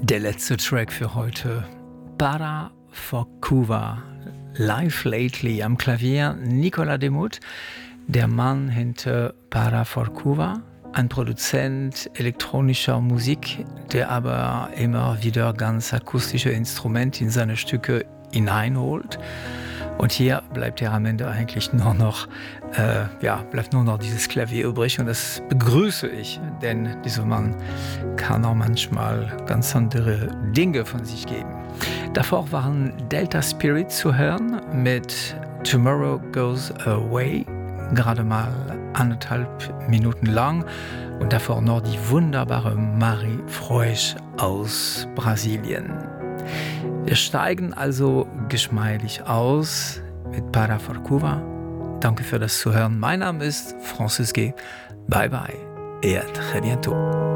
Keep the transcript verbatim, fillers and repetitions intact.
Der letzte Track für heute. Para Forcuva. Live Lately am Klavier Nicolas Demuth, der Mann hinter Para Forcuva, ein Produzent elektronischer Musik, der aber immer wieder ganz akustische Instrumente in seine Stücke hineinholt. Und hier bleibt er am Ende eigentlich nur noch, äh, ja, bleibt nur noch dieses Klavier übrig und das begrüße ich, denn dieser Mann kann auch manchmal ganz andere Dinge von sich geben. Davor waren Delta Spirit zu hören mit Tomorrow Goes Away, gerade mal anderthalb Minuten lang. Und davor noch die wunderbare Marie Freusch aus Brasilien. Wir steigen also geschmeidig aus mit Para Forcuva. Danke für das Zuhören. Mein Name ist Francis G. Bye bye et à très bientôt.